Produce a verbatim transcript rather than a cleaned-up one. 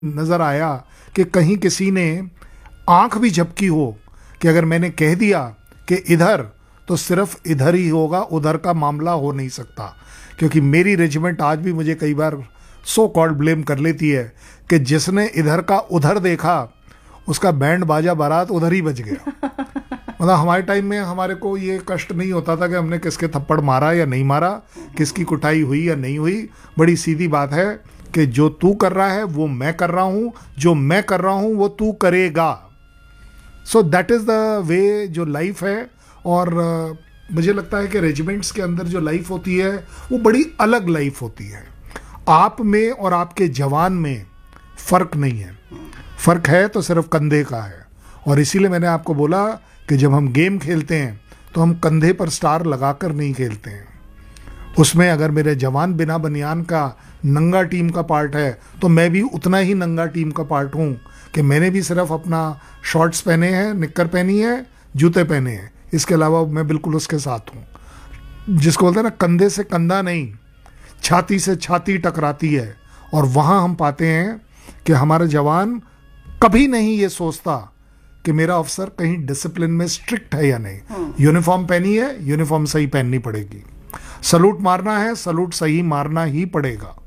नजर आया कि कहीं किसी ने आंख भी झपकी हो कि अगर मैंने कह दिया कि इधर, तो सिर्फ इधर ही होगा, उधर का मामला हो नहीं सकता। क्योंकि मेरी रेजिमेंट आज भी मुझे कई बार सो कॉल्ड ब्लेम कर लेती है कि जिसने इधर का उधर देखा उसका बैंड बाजा बारात उधर ही बज गया। मतलब हमारे टाइम में हमारे को ये कष्ट नहीं होता था कि हमने किसके थप्पड़ मारा या नहीं मारा, किसकी कुटाई हुई या नहीं हुई। बड़ी सीधी बात है कि जो तू कर रहा है वो मैं कर रहा हूँ, जो मैं कर रहा हूँ वो तू करेगा। So that is the way जो लाइफ है। और uh, मुझे लगता है कि रेजिमेंट्स के अंदर जो लाइफ होती है वो बड़ी अलग लाइफ होती है। आप में और आपके जवान में फ़र्क नहीं है, फ़र्क है तो सिर्फ कंधे का है। और इसीलिए मैंने आपको बोला कि जब हम गेम खेलते हैं तो हम कंधे पर स्टार लगाकर नहीं खेलते हैं। उसमें अगर मेरे जवान बिना बनियान का नंगा टीम का पार्ट है तो मैं भी उतना ही नंगा टीम का पार्ट हूँ कि मैंने भी सिर्फ अपना शॉर्ट्स पहने हैं, निक्कर पहनी है, जूते पहने हैं, इसके अलावा मैं बिल्कुल उसके साथ हूँ। जिसको बोलते हैं ना, कंधे से कंधा नहीं, छाती से छाती टकराती है। और वहाँ हम पाते हैं कि हमारा जवान कभी नहीं ये सोचता कि मेरा अफसर कहीं डिसिप्लिन में स्ट्रिक्ट है या नहीं। यूनिफॉर्म पहनी है, यूनिफॉर्म सही पहननी पड़ेगी। सलूट मारना है, सलूट सही मारना ही पड़ेगा।